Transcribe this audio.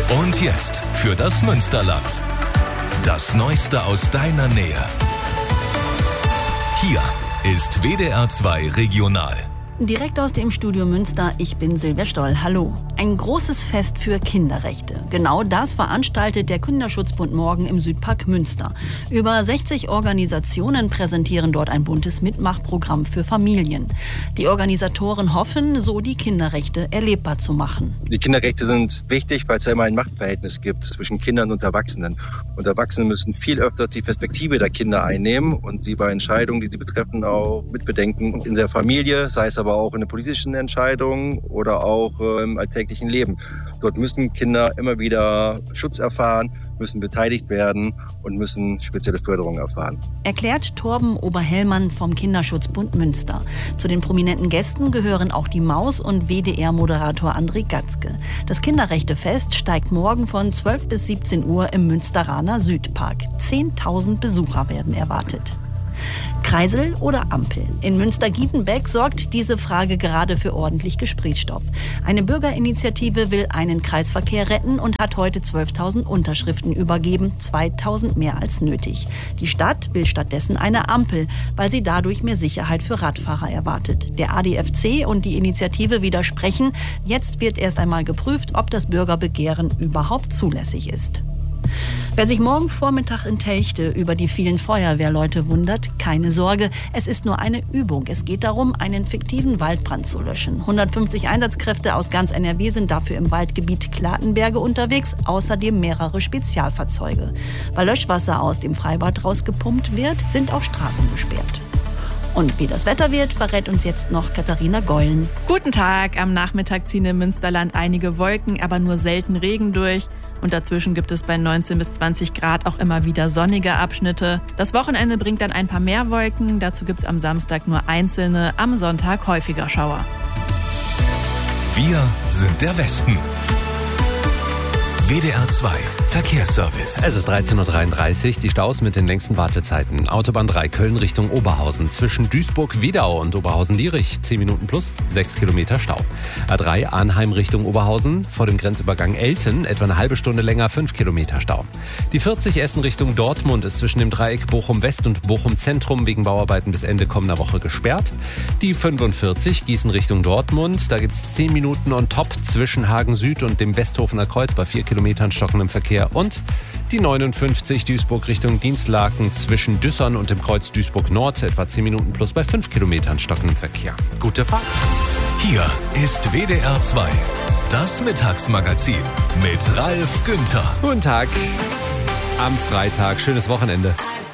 Und jetzt für das Münsterland. Das Neueste aus deiner Nähe. Hier ist WDR 2 Regional. Direkt aus dem Studio Münster, ich bin Silvia Stoll. Hallo. Ein großes Fest für Kinderrechte. Genau das veranstaltet der Kinderschutzbund morgen im Südpark Münster. Über 60 Organisationen präsentieren dort ein buntes Mitmachprogramm für Familien. Die Organisatoren hoffen, so die Kinderrechte erlebbar zu machen. Die Kinderrechte sind wichtig, weil es ja immer ein Machtverhältnis gibt zwischen Kindern und Erwachsenen. Und Erwachsene müssen viel öfter die Perspektive der Kinder einnehmen und sie bei Entscheidungen, die sie betreffen, auch mitbedenken. In der Familie, sei es aber auch in den politischen Entscheidungen oder auch im alltäglichen Leben. Dort müssen Kinder immer wieder Schutz erfahren, müssen beteiligt werden und müssen spezielle Förderung erfahren. Erklärt Torben Oberhellmann vom Kinderschutzbund Münster. Zu den prominenten Gästen gehören auch die Maus und WDR-Moderator André Gatzke. Das Kinderrechtefest steigt morgen von 12 bis 17 Uhr im Münsteraner Südpark. 10.000 Besucher werden erwartet. Kreisel oder Ampel? In Münster-Giebenbeck sorgt diese Frage gerade für ordentlich Gesprächsstoff. Eine Bürgerinitiative will einen Kreisverkehr retten und hat heute 12.000 Unterschriften übergeben, 2.000 mehr als nötig. Die Stadt will stattdessen eine Ampel, weil sie dadurch mehr Sicherheit für Radfahrer erwartet. Der ADFC und die Initiative widersprechen. Jetzt wird erst einmal geprüft, ob das Bürgerbegehren überhaupt zulässig ist. Wer sich morgen Vormittag in Telchte über die vielen Feuerwehrleute wundert, keine Sorge, es ist nur eine Übung. Es geht darum, einen fiktiven Waldbrand zu löschen. 150 Einsatzkräfte aus ganz NRW sind dafür im Waldgebiet Klatenberge unterwegs, außerdem mehrere Spezialfahrzeuge. Weil Löschwasser aus dem Freibad rausgepumpt wird, sind auch Straßen gesperrt. Und wie das Wetter wird, verrät uns jetzt noch Katharina Geulen. Guten Tag, am Nachmittag ziehen im Münsterland einige Wolken, aber nur selten Regen durch. Und dazwischen gibt es bei 19 bis 20 Grad auch immer wieder sonnige Abschnitte. Das Wochenende bringt dann ein paar mehr Wolken. Dazu gibt es am Samstag nur einzelne, am Sonntag häufiger Schauer. Wir sind der Westen. WDR 2 Verkehrsservice. Es ist 13.33 Uhr, die Staus mit den längsten Wartezeiten. Autobahn 3 Köln Richtung Oberhausen. Zwischen Duisburg-Wiedau und Oberhausen-Lierich 10 Minuten plus 6 Kilometer Stau. A3 Arnheim Richtung Oberhausen. Vor dem Grenzübergang Elten etwa eine halbe Stunde länger 5 Kilometer Stau. Die 40 Essen Richtung Dortmund ist zwischen dem Dreieck Bochum-West und Bochum-Zentrum wegen Bauarbeiten bis Ende kommender Woche gesperrt. Die 45 Gießen Richtung Dortmund. Da gibt es 10 Minuten on top zwischen Hagen Süd und dem Westhofener Kreuz bei 4 Kilometern stockendem Verkehr. Und die 59 Duisburg Richtung Dienstlaken zwischen Düssern und dem Kreuz Duisburg Nord etwa 10 Minuten plus bei 5 Kilometern stockendem Verkehr. Gute Fahrt. Hier ist WDR 2, das Mittagsmagazin mit Ralf Günther. Guten Tag am Freitag. Schönes Wochenende.